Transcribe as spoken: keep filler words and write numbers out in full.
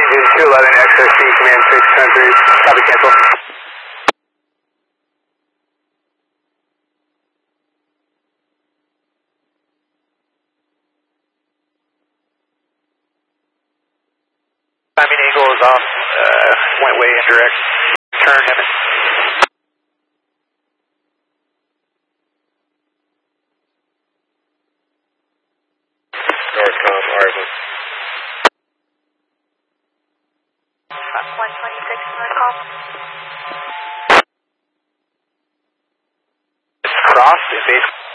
Is two eleven X O C, command six hundred, copy cancel. Timing angle is off, uh, went way indirect. Turn him. Northcom, arrival. one twenty-six Northcom. It's crossed, it basically.